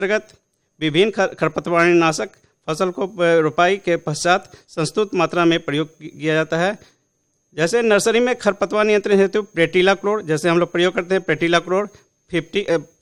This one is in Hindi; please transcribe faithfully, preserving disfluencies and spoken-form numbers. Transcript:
अंतर्गत विभिन्न खर- खरपतवार नाशक फसल को रोपाई के पश्चात संस्तुत मात्रा में प्रयोग किया जाता है। जैसे नर्सरी में खरपतवार नियंत्रण हेतु प्रेटिलाक्लोर, जैसे हम लोग प्रयोग करते हैं प्रेटिलाक्लोर फिफ्टी